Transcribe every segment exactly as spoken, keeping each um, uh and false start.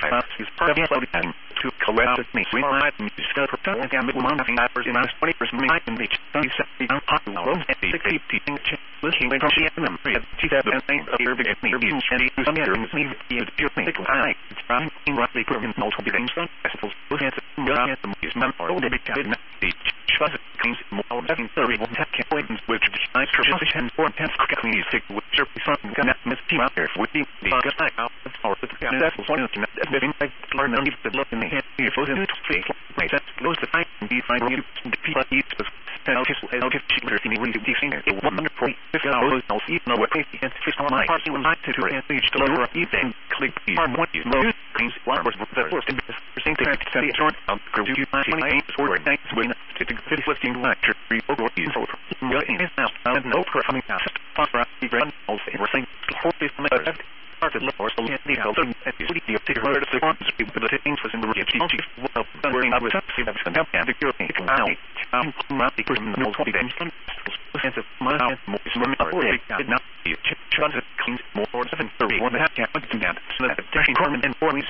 us is part of the to collect me. We might discover and gamble money apples in us twenty percent might be seventy unpopular loans at the sixty teaching looking from she and them two thousand eight of your big me reviews and use some other me is pure me I it's fine in roughly proven multiple things on festivals look at the young at the use man or the big cat in the shows it comes more than thirty one tech points which I tradition for tense cooking music which are some kind of miss team out there with the guy out or the that's one of the living like learn and the look in the hand here for the face like that close the fight and be fine you the people eat the tell his I'll get cheaper if you really do singer it one hundred forty if I was no see no way and fish on my party when I to her and each to lower even click the hard one you know things one was the first in the same thing to say short um could you find my aim for thanks when to the fifth listing lecture three or is over is now and no for coming out for the grand also we're saying whole this started lower so the also at the city of the word of the ones people the things was in the region well worrying I was see that some and the cure now um not the person no twenty then sense of my more is remember did not be transit cleans more seven thirty one half can do that so that the Corman and forms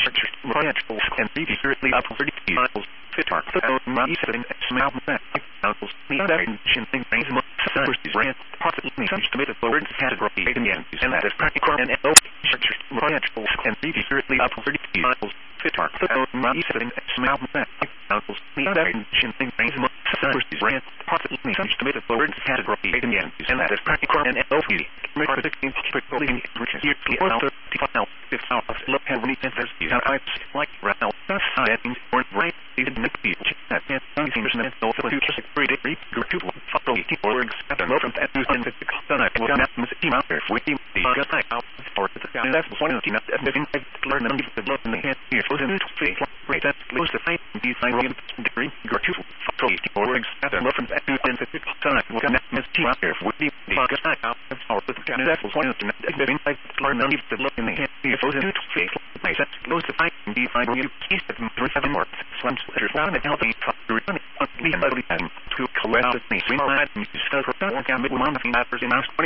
royal and be secretly up thirty miles fit our so my seven small that uncles the other thing things most ran possibly such to make a word category again and that is practical and royal and be secretly up thirty miles fit our so my seven small that uncles the other thing things most ran possibly such to make a word category again and that is practical and okay make the things quickly here also if our look have any answers you have I like right now that's settings or right they didn't make the that and something is meant to feel just three degree group two follow the words at the moment at two and fifty then I will not miss a team out there with the guy out or the guy that's one of the team that in fact learn and give the love in the hand here for the new thing right that's close to fight these I will degree group two follow the words at the moment at two and fifty then I will not miss a team out there with the guy out or the guy that's one of the team that in fact learn and give the love in the hand here for the new thing right that's close to fight these I will keep the three seven more slums letters down and helping to run it to collect the things we might discover that one can make one of the matters in us twenty